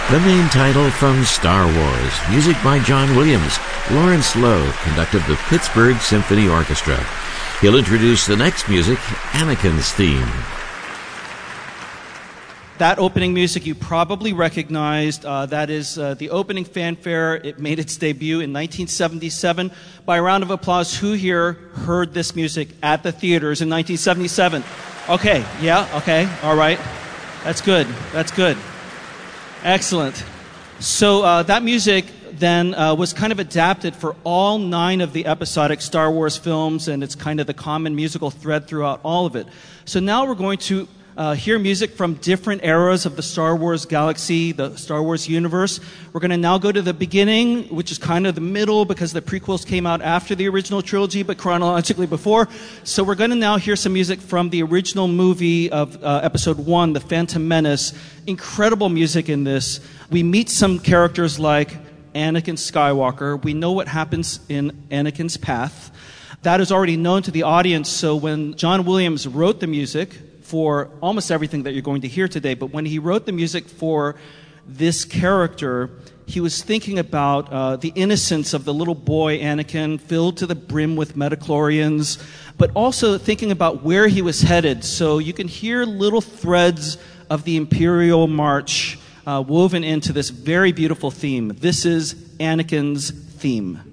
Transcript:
The main title from Star Wars, music by John Williams. Lawrence Lowe conducted the Pittsburgh Symphony Orchestra. He'll introduce the next music, Anakin's theme. That opening music you probably recognized. That is the opening fanfare. It made its debut in 1977. By a round of applause, who here heard this music at the theaters in 1977? Okay, yeah, okay, all right. That's good, that's good. Excellent. So that music then was kind of adapted for all 9 of the episodic Star Wars films, and it's kind of the common musical thread throughout all of it. So now we're going to hear music from different eras of the Star Wars galaxy, the Star Wars universe. We're going to now go to the beginning, which is kind of the middle because the prequels came out after the original trilogy, but chronologically before. So we're going to now hear some music from the original movie of Episode 1, The Phantom Menace. Incredible music in this. We meet some characters like Anakin Skywalker. We know what happens in Anakin's path. That is already known to the audience, so when John Williams wrote the music for almost everything that you're going to hear today, but when he wrote the music for this character, he was thinking about the innocence of the little boy Anakin, filled to the brim with midichlorians, but also thinking about where he was headed. So you can hear little threads of the Imperial March woven into this very beautiful theme. This is Anakin's theme.